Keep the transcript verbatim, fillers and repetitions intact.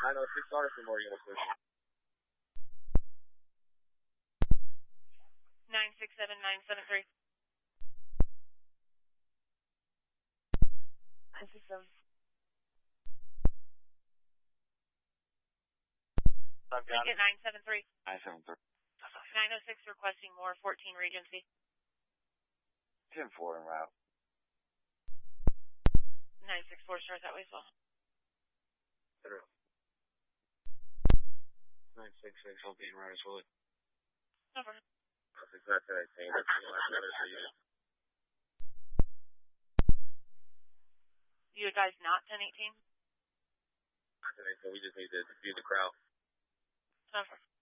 nine oh six starter for more units. nine six seven nine seven three. nine six seven. Ticket nine seven three. nine seven three. nine oh six requesting more, fourteen Regency. ten four en route. nine six four start that way as well. nine six six, I'll be en route as well. Over. That's exactly what I think. That's the last letter for you. You guys not ten eighteen? So we just need to view the crowd. Over.